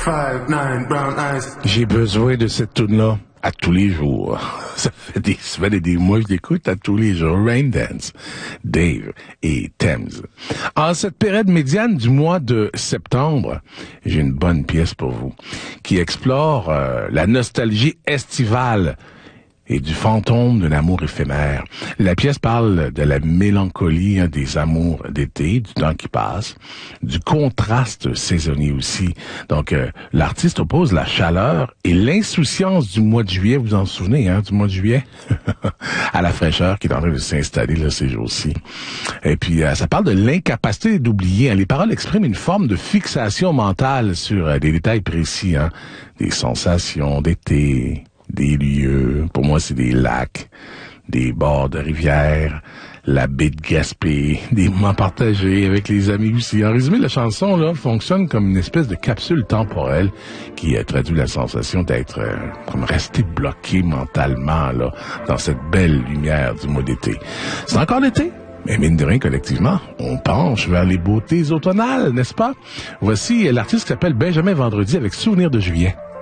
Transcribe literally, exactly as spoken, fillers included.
five, nine, brown eyes. J'ai besoin de cette tune-là à tous les jours. Ça fait des semaines et des mois que je l'écoute à tous les jours. Rain Dance, Dave et Thames. En cette période médiane du mois de septembre, j'ai une bonne pièce pour vous qui explore euh, la nostalgie estivale et du fantôme de l'amour éphémère. La pièce parle de la mélancolie hein, des amours d'été, du temps qui passe, du contraste saisonnier aussi. Donc, euh, l'artiste oppose la chaleur et l'insouciance du mois de juillet, vous en souvenez, hein, du mois de juillet, à la fraîcheur qui est en train de s'installer là, ces jours-ci. Et puis, euh, ça parle de l'incapacité d'oublier. Hein. Les paroles expriment une forme de fixation mentale sur euh, des détails précis, hein, des sensations d'été, des lieux, pour moi c'est des lacs, des bords de rivières, la baie de Gaspé, des moments partagés avec les amis aussi. En résumé, la chanson là fonctionne comme une espèce de capsule temporelle qui euh, traduit la sensation d'être euh, comme resté bloqué mentalement là dans cette belle lumière du mois d'été. C'est encore l'été, mais mine de rien, collectivement, on penche vers les beautés automnales, n'est-ce pas? Voici l'artiste qui s'appelle Benjamin Vendredi avec Souvenir de juillet.